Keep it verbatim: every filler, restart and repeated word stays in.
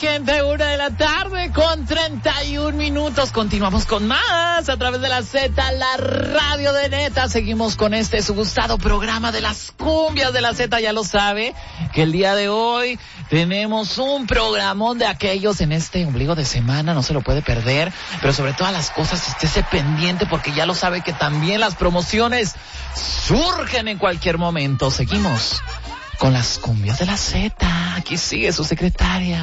gente, una de la tarde con treinta y un minutos. Continuamos con más a través de la Z, la radio de Neta. Seguimos con este su gustado programa de las cumbias de la Z. Ya lo sabe que el día de hoy tenemos un programón de aquellos en este ombligo de semana. No se lo puede perder, pero sobre todas las cosas estése pendiente porque ya lo sabe que también las promociones surgen en cualquier momento. Seguimos con las cumbias de la Z. Aquí sigue su secretaria.